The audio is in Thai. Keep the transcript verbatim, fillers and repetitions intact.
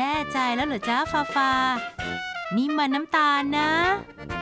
แน่ใจแล้วเหรอจ๊ะฟาฟานี่มันน้ำตาลนะ